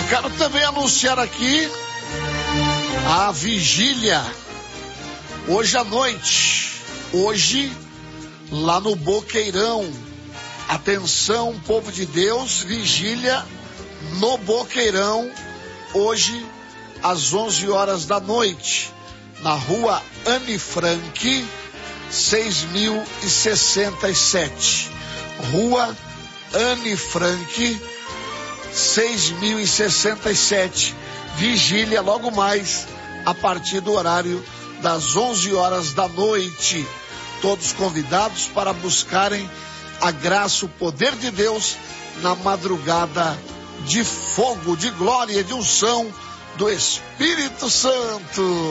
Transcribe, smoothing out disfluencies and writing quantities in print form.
Quero também anunciar aqui a vigília hoje à noite. Hoje, lá no Boqueirão. Atenção, povo de Deus, vigília no Boqueirão, hoje às 11 horas da noite, na rua Anne Frank, 6067. Rua Anne Frank, 6067. Vigília logo mais, a partir do horário das 11 horas da noite. Todos convidados para buscarem a graça, o poder de Deus na madrugada de fogo, de glória, de unção do Espírito Santo.